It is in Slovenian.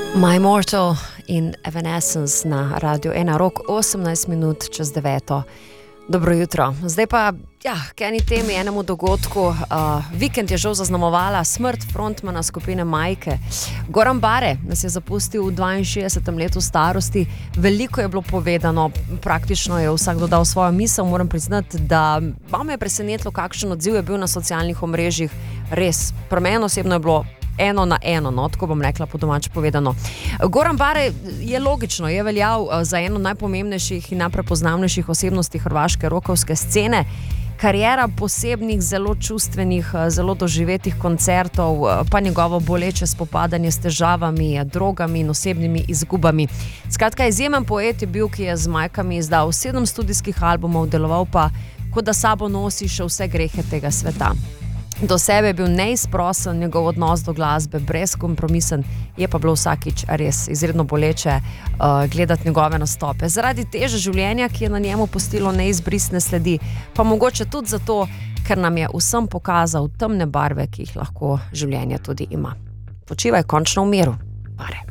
My Mortal in Evanescence na Radio 1 Rock 18 minut čez 9. Dobro jutro. Zdaj pa, k eni temi, enemu dogodku. Vikend je žal zaznamovala smrt frontmana skupine Majke. Goran Bare nas je zapustil v 62. letu starosti. Veliko je bilo povedano, praktično je vsak dodal svojo misel. Moram priznati, da me je presenetilo, kakšen odziv je bil na socialnih omrežjih. Res, pri meni osebno je bilo eno na eno, tako bom rekla po domače povedano. Goran Bare je logično, je veljal za eno najpomembnejših in najprepoznavnejših osebnosti hrvaške rokovske scene. Kariera posebnih, zelo čustvenih, zelo doživetih koncertov, pa njegovo boleče spopadanje s težavami, drogami in osebnimi izgubami. Skratka, izjemen poet je bil, ki je z Majkami izdal 7 studijskih albumov, deloval pa, kot da sabo nosi še vse grehe tega sveta. Do sebe je bil neizprosen, njegov odnos do glasbe brezkompromisen, je pa bilo vsakič res izredno boleče gledati njegove nastope. Zaradi teže življenja, ki je na njemu pustilo neizbrisne sledi, pa mogoče tudi zato, ker nam je vsem pokazal temne barve, ki jih lahko življenje tudi ima. Počivaj končno v miru, Bare.